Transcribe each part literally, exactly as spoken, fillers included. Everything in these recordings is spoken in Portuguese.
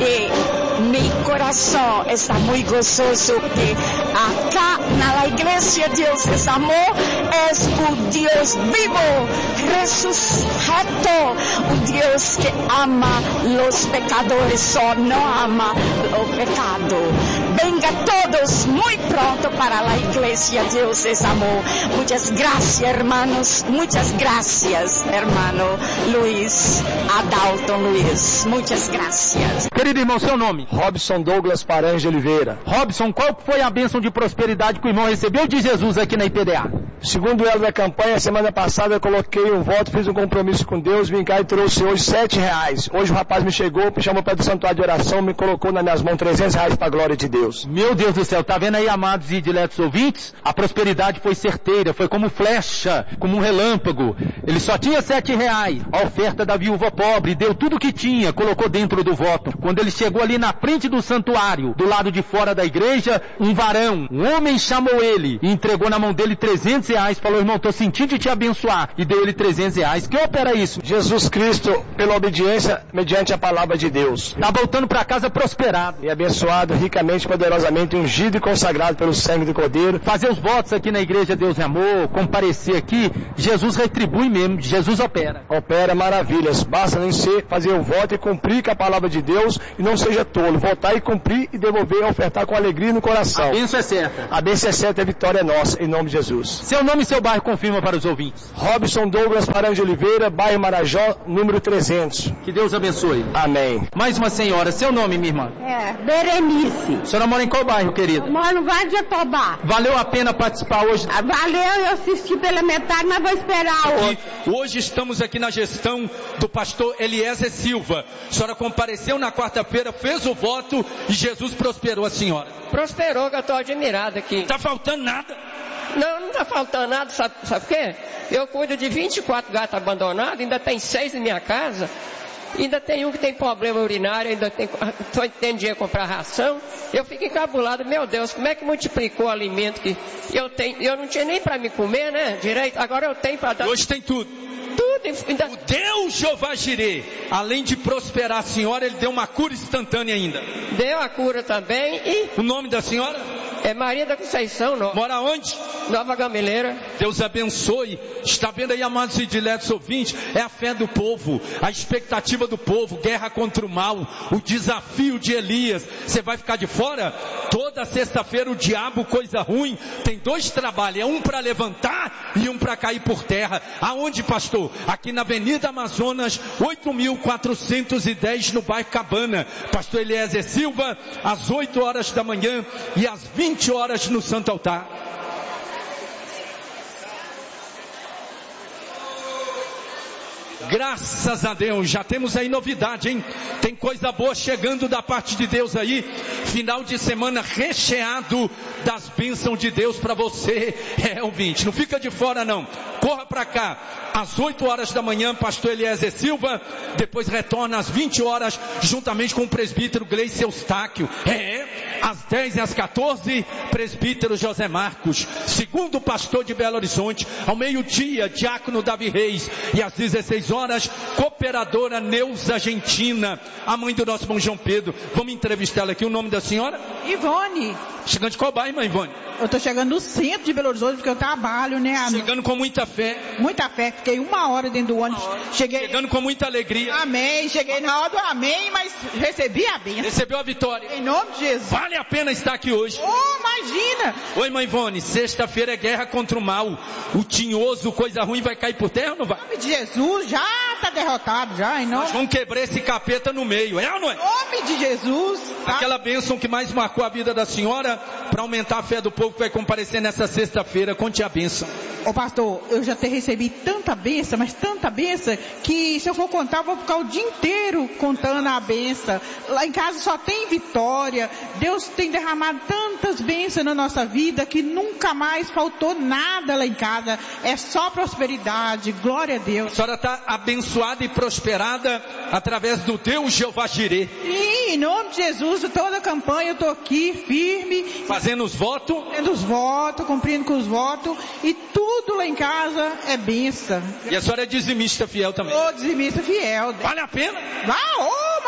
E meu coração está muito gozoso que acá na igreja Deus é amor, é o Deus vivo, ressuscitado, o Deus que ama os pecadores, só não ama o pecado. Venga todos muito pronto para a igreja Deus é amor. Muitas graças, hermanos, muitas graças, hermano Luiz, Adalton Luiz, muitas graças. Querido irmão, seu nome? Robson Douglas Paranhos de Oliveira. Robson, qual foi a bênção de prosperidade que o irmão recebeu de Jesus aqui na I P D A? Segundo ela da campanha, semana passada eu coloquei um voto, fiz um compromisso com Deus, vim cá e trouxe hoje sete reais. Hoje o rapaz me chegou, me chamou para o santuário de oração, me colocou nas minhas mãos trezentos reais para a glória de Deus. Meu Deus do céu, tá vendo aí, amados e diletos ouvintes? A prosperidade foi certeira, foi como flecha, como um relâmpago. Ele só tinha sete reais. A oferta da viúva pobre, deu tudo o que tinha, colocou dentro do voto. Quando ele chegou ali na frente do santuário, do lado de fora da igreja, um varão, um homem chamou ele e entregou na mão dele trezentos reais, falou, irmão, tô sentindo te abençoar, e deu ele trezentos reais. Que opera isso? Jesus Cristo, pela obediência, mediante a palavra de Deus. Tá voltando para casa prosperado. E abençoado ricamente, poderosamente, ungido e consagrado pelo sangue do Cordeiro. Fazer os votos aqui na igreja Deus é Amor, comparecer aqui, Jesus retribui mesmo, Jesus opera. Opera maravilhas, basta nem ser, fazer o voto e cumprir com a palavra de Deus, e não seja tolo, votar e cumprir e devolver, ofertar com alegria no coração. A bênção é certa. A bênção é certa, a vitória é nossa, em nome de Jesus. Seu nome e seu bairro confirma para os ouvintes. Robson Douglas Paranhos de Oliveira, bairro Marajó, número trezentos. Que Deus abençoe. Amém. Mais uma senhora, seu nome, minha irmã? É, Berenice. A senhora mora em qual bairro, querida? Eu moro no Vale de Jatobá. Valeu a pena participar hoje? Ah, valeu, eu assisti pela metade, mas vou esperar hoje. Hoje estamos aqui na gestão do pastor Eliezer Silva. A senhora compareceu na quarta-feira, fez o voto e Jesus prosperou a senhora. Prosperou, que eu estou admirado aqui. Não tá faltando nada. Não, não está faltando nada, sabe, sabe o quê? Eu cuido de vinte e quatro gatos abandonados, ainda tem seis em minha casa, ainda tem um que tem problema urinário, ainda tem, estou tendo dinheiro para comprar ração. Eu fico encabulado, meu Deus, como é que multiplicou o alimento que eu tenho? Eu não tinha nem para me comer, né, direito, agora eu tenho para dar. Hoje tem tudo. Tudo. Ainda... O Deus Jeová Jirê, além de prosperar a senhora, ele deu uma cura instantânea ainda. Deu a cura também e... O nome da senhora? É Maria da Conceição, não. Mora onde? Nova Gameleira. Deus abençoe. Está vendo aí, amados e diletos ouvintes? É a fé do povo, a expectativa do povo, guerra contra o mal, o desafio de Elias. Você vai ficar de fora? Toda sexta-feira o diabo, coisa ruim, tem dois trabalhos, é um para levantar e um para cair por terra. Aonde, pastor? Aqui na Avenida Amazonas, oito mil quatrocentos e dez, no bairro Cabana. Pastor Eliezer Silva, às oito horas da manhã e às vinte horas no Santo Altar. Graças a Deus, já temos aí novidade, hein? Tem coisa boa chegando da parte de Deus aí. Final de semana recheado das bênçãos de Deus para você. É, ouvinte, não fica de fora não. Corra para cá. Às oito horas da manhã, pastor Eliezer Silva. Depois retorna às vinte horas, juntamente com o presbítero Gleice Eustáquio. É, às dez e às quatorze, presbítero José Marcos. Segundo pastor de Belo Horizonte. Ao meio-dia, diácono Davi Reis. E às dezesseis horas, cooperadora Neuza Argentina, a mãe do nosso irmão João Pedro. Vamos entrevistar ela aqui. O nome da senhora? Ivone. Chegando de qual bairro, irmã Ivone? Eu tô chegando no centro de Belo Horizonte porque eu trabalho, né? Chegando com muita fé. Muita fé. Fiquei uma hora dentro do ônibus. Cheguei... Chegando com muita alegria. Amém. Cheguei na hora do amém, mas recebi a bênção. Recebeu a vitória. Em nome de Jesus. Vale a pena estar aqui hoje. Oh, imagina. Oi, mãe Ivone. Sexta-feira é guerra contra o mal. O tinhoso, coisa ruim, vai cair por terra ou não vai? Em nome de Jesus, já tá derrotado, já. Em nome... Nós vamos quebrar esse capeta no meio. É ou não é? Em nome de Jesus. Tá? Aquela bênção que mais marcou a vida da senhora, para aumentar a fé do povo que vai comparecer nessa sexta-feira. Conte a bênção. Ô pastor, eu já te recebi tanta bênção, mas tanta bênção, que se eu for contar, eu vou ficar o dia inteiro contando a bênção. Lá em casa só tem vitória. Deus tem derramado tantas bênçãos na nossa vida, que nunca mais faltou nada lá em casa. É só prosperidade, glória a Deus. A senhora está abençoada e prosperada através do Deus Jeová Jirê. Sim, em nome de Jesus, toda a campanha eu estou aqui, firme. Fazendo os votos. Fazendo os votos, cumprindo com os votos. E tudo lá em casa é bênção. E a senhora é dizimista fiel também. Ô, dizimista fiel. Vale a pena? Ah, oh,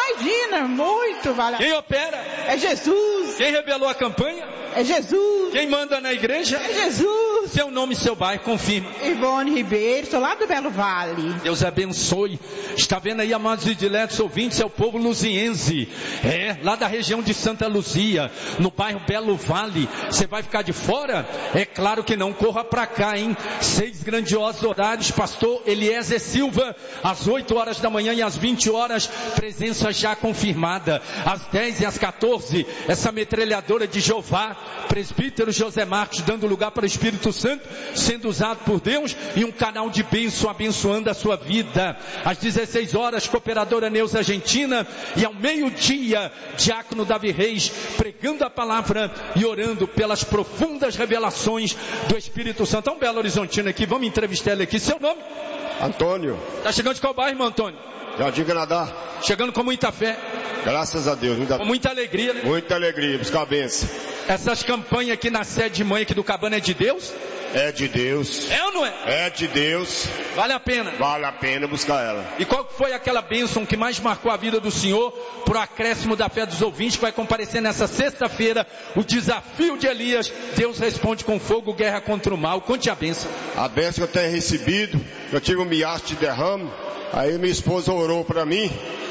imagina, muito vale a Quem opera? É Jesus. Quem revelou a campanha? É Jesus. Quem manda na igreja? É Jesus. Seu nome e seu bairro, confirma. Ivone Ribeiro, sou lá do Belo Vale. Deus abençoe. Está vendo aí, amados e diletos ouvintes, é o povo luziense. É, lá da região de Santa Luzia, no bairro Belo Vale. Você vai ficar de fora? É claro que não. Corra pra cá, hein? Seis grandiosos horários. Pastor Eliezer Silva, às oito horas da manhã e às vinte horas, presença já confirmada. Às dez e às quatorze, essa metralhadora de Jeová, presbítero José Marcos, dando lugar para o Espírito Santo, sendo usado por Deus, e um canal de bênção abençoando a sua vida. Às dezesseis horas, cooperadora Neuza Argentina, e ao meio-dia, diácono Davi Reis, pregando a palavra e orando pelas profundas revelações do Espírito Santo. É um Belo Horizontino aqui, vamos entrevistar ele aqui. Seu nome? Antônio. Está chegando de qual bairro, irmão Antônio? Jardim Canadá. Chegando com muita fé. Graças a Deus. Muita... Com muita alegria, né? Muita alegria, buscar a bênção. Essas campanhas aqui na sede de mãe aqui do Cabana é de Deus? É de Deus. É ou não é? É de Deus. Vale a pena? Vale a pena buscar ela. E qual foi aquela bênção que mais marcou a vida do senhor, pro acréscimo da fé dos ouvintes, que vai comparecer nessa sexta-feira, o desafio de Elias? Deus responde com fogo, guerra contra o mal. Conte a bênção. A bênção que eu tenho recebido, eu tive um miasto de derrame, aí minha esposa orou para mim,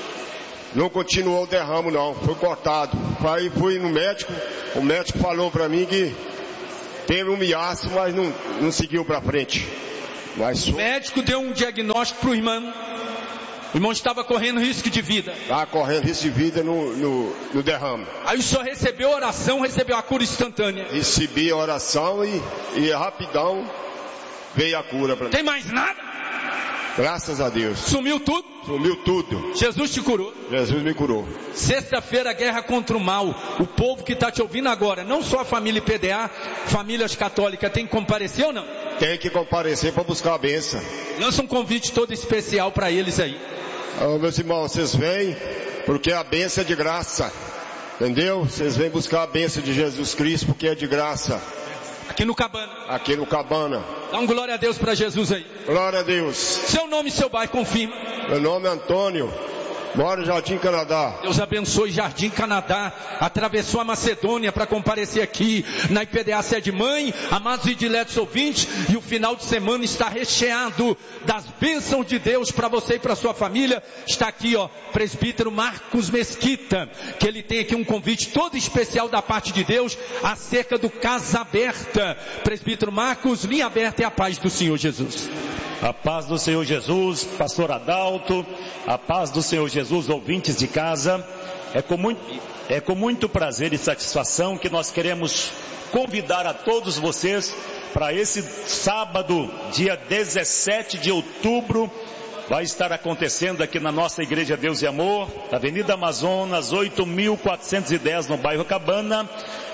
não continuou o derrame não, foi cortado. Aí fui no médico, o médico falou para mim que teve um miasto, mas não, não seguiu para frente. Mas o médico deu um diagnóstico para o irmão. O irmão estava correndo risco de vida. Estava correndo risco de vida no, no, no derrame. Aí o senhor recebeu a oração, recebeu a cura instantânea. Recebi a oração e, e rapidão veio a cura para mim. Tem mais nada? Graças a Deus. Sumiu tudo? Sumiu tudo. Jesus te curou. Jesus me curou. Sexta-feira, guerra contra o mal. O povo que está te ouvindo agora, não só a família I P D A, famílias católicas, tem que comparecer ou não? Tem que comparecer para buscar a bênção. Lança um convite todo especial para eles aí. Oh, meus irmãos, vocês vêm porque a bênção é de graça. Entendeu? Vocês vêm buscar a bênção de Jesus Cristo porque é de graça. Aqui no Cabana. Aqui no Cabana. Dá um glória a Deus para Jesus aí. Glória a Deus. Seu nome e seu bairro, confirma. Meu nome é Antônio. Moro em Jardim Canadá. Deus abençoe Jardim Canadá. Atravessou a Macedônia para comparecer aqui na I P D A Sede Mãe. Amados e diletos ouvintes. E o final de semana está recheado das bênçãos de Deus para você e para sua família. Está aqui, ó, presbítero Marcos Mesquita, que ele tem aqui um convite todo especial da parte de Deus acerca do Casa Aberta. Presbítero Marcos, linha aberta é a paz do Senhor Jesus. A paz do Senhor Jesus, pastor Adalto, a paz do Senhor Jesus, ouvintes de casa. É com muito, é com muito prazer e satisfação que nós queremos convidar a todos vocês para esse sábado, dia dezessete de outubro, vai estar acontecendo aqui na nossa Igreja Deus e Amor, Avenida Amazonas, oito mil quatrocentos e dez, no bairro Cabana,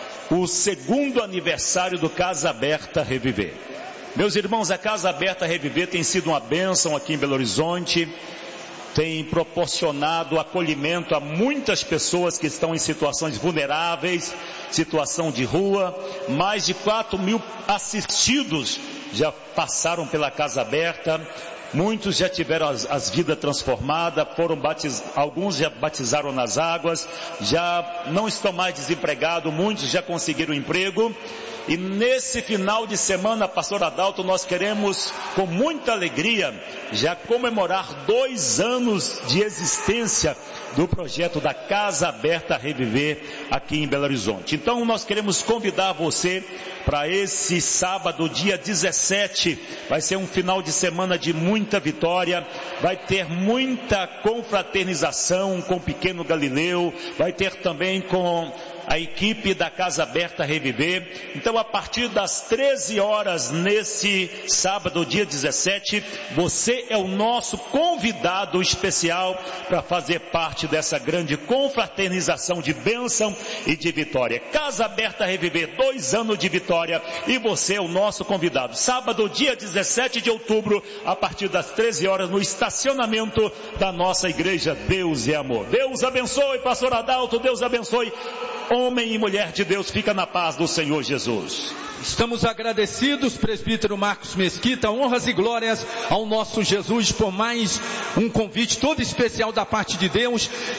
o segundo aniversário do Casa Aberta Reviver. Meus irmãos, a Casa Aberta Reviver tem sido uma bênção aqui em Belo Horizonte, tem proporcionado acolhimento a muitas pessoas que estão em situações vulneráveis, situação de rua. Mais de quatro mil assistidos já passaram pela Casa Aberta, muitos já tiveram as, as vidas transformadas, foram batiz, alguns já batizaram nas águas, já não estão mais desempregados, muitos já conseguiram emprego. E nesse final de semana, pastor Adalto, nós queremos com muita alegria já comemorar dois anos de existência do projeto da Casa Aberta Reviver aqui em Belo Horizonte. Então nós queremos convidar você para esse sábado, dia dezessete, vai ser um final de semana de muita vitória, vai ter muita confraternização com o Pequeno Galileu, vai ter também com a equipe da Casa Aberta Reviver. Então a partir das treze horas nesse sábado, dia dezessete, você é o nosso convidado especial para fazer parte dessa grande confraternização de bênção e de vitória. Casa Aberta Reviver, dois anos de vitória, e você é o nosso convidado. Sábado, dia dezessete de outubro, a partir das treze horas, no estacionamento da nossa Igreja Deus e Amor. Deus abençoe, pastor Adalto, Deus abençoe. Homem e mulher de Deus, fica na paz do Senhor Jesus. Estamos agradecidos, presbítero Marcos Mesquita, honras e glórias ao nosso Jesus por mais um convite todo especial da parte de Deus. E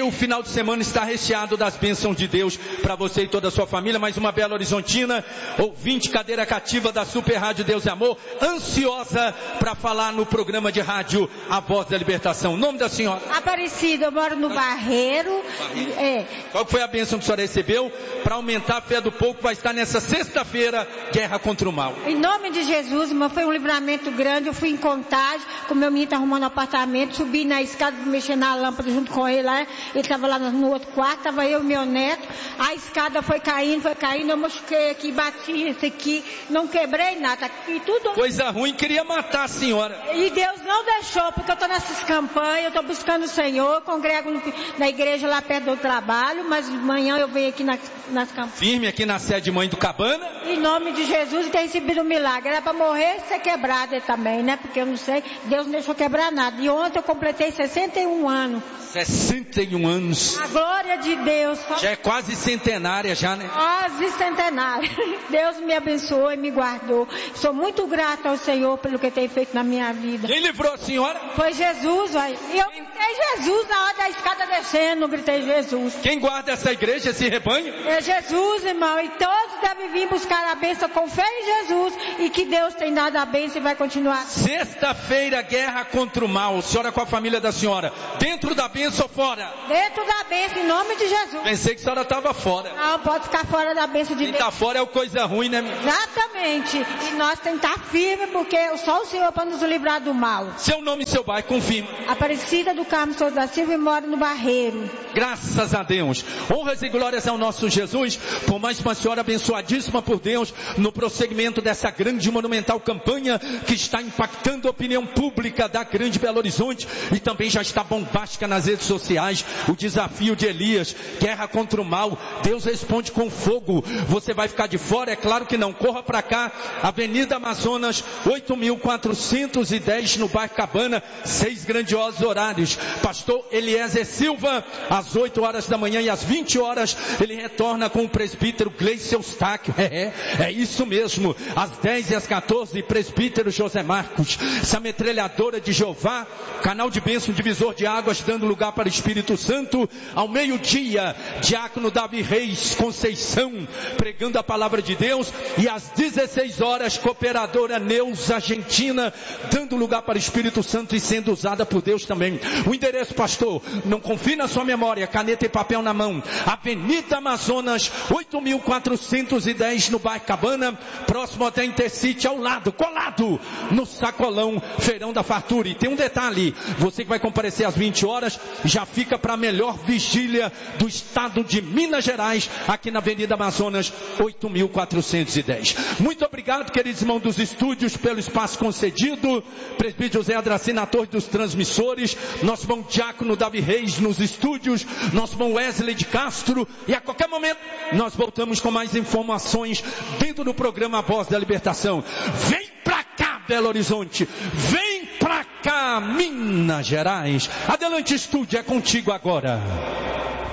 o final de semana está recheado das bênçãos de Deus para você e toda a sua família. Mais uma Belo Horizontina, ouvinte cadeira cativa da Super Rádio Deus e Amor, ansiosa para falar no programa de rádio A Voz da Libertação. O nome da senhora? Aparecida, eu moro no Barreiro. Barreiro. É. Qual foi a bênção que a senhora recebeu para aumentar a fé do povo? Vai estar nessa sexta-feira, Guerra contra o Mal. Em nome de Jesus, irmão, foi um livramento grande. Eu fui em Contagem, com meu menino tá arrumando um apartamento, subi na escada, mexendo na lâmpada junto com ele lá. Ele estava lá no outro quarto, estava eu e meu neto. A escada foi caindo, foi caindo, eu machuquei aqui, bati isso aqui, não quebrei nada. E tudo... Coisa ruim, queria matar a senhora. E Deus não deixou, porque eu estou nessas campanhas, eu estou buscando o Senhor, congrego na igreja lá perto do trabalho, mas amanhã eu venho aqui nas, nas campanhas. Firme aqui na sede Mãe do Cabana. Em nome de Jesus, e tem recebido um milagre. Era para morrer e ser quebrada também, né? Porque eu não sei, Deus não deixou quebrar nada. E ontem eu completei sessenta e um anos. sessenta e um anos. A glória de Deus. Já é quase centenária já, né? Quase centenária. Deus me abençoou e me guardou. Sou muito grata ao Senhor pelo que tem feito na minha vida. Quem livrou a senhora? Foi Jesus, olha. E eu gritei Jesus na hora da escada descendo, gritei Jesus. Quem guarda essa igreja, esse rebanho? É Jesus, irmão. E todos devem vir buscar a bênção com fé em Jesus. E que Deus tem dado a bênção e vai continuar. Sexta-feira, Guerra contra o Mal. Senhora com a família da senhora. Dentro da bênção ou fora? Dentro da bênção, em nome de Jesus. Pensei que a senhora estava fora. Não, pode ficar fora da bênção de Quem Deus. está fora é o coisa ruim, né? Exatamente. E nós temos que estar firmes, porque só o Senhor para nos livrar do mal. Seu nome e seu bairro, confirma. Aparecida do Carmo Souza da Silva e moro no Barreiro. Graças a Deus. Honras e glórias ao nosso Jesus. Por mais uma senhora abençoadíssima por Deus, no prosseguimento dessa grande e monumental campanha que está impactando a opinião pública da grande Belo Horizonte e também já está bombástica nas redes sociais. O desafio de Elias, guerra contra o mal. Deus responde com fogo. Você vai ficar de fora? É claro que não. Corra para cá, Avenida Amazonas, oito mil quatrocentos e dez, no bairro Cabana. Seis grandiosos horários. Pastor Eliezer Silva, às oito horas da manhã e às vinte horas, ele retorna com o presbítero Gleice Eustáquio. É, é, é isso mesmo. Às dez e às quatorze, presbítero José Marcos. Essa metralhadora de Jeová, canal de bênção, divisor de águas, dando lugar para o Espírito Santo. Ao meio-dia, diácono Davi Reis Conceição, pregando a palavra de Deus. E às dezesseis horas, cooperadora Neuza Argentina, dando lugar para o Espírito Santo e sendo usada por Deus também. O endereço, pastor, não confie na sua memória, caneta e papel na mão. Avenida Amazonas, oito mil quatrocentos e dez, no bairro Cabana, próximo até Intercity, ao lado, colado, no Sacolão, Feirão da Fartura. E tem um detalhe, você que vai comparecer às vinte horas, já fica para a melhor vigília do estado de Minas Gerais, aqui na Avenida Amazonas, oito mil quatrocentos e dez. Muito obrigado, queridos irmãos dos estúdios, pelo espaço concedido. Presbítero José Adraci na torre dos transmissores, nosso irmão diácono Davi Reis nos estúdios, nosso irmão Wesley de Castro, e a qualquer momento nós voltamos com mais informações dentro do programa A Voz da Libertação. Vem pra cá, Belo Horizonte, vem pra cá, Minas Gerais. Adelante, estúdio, é contigo agora.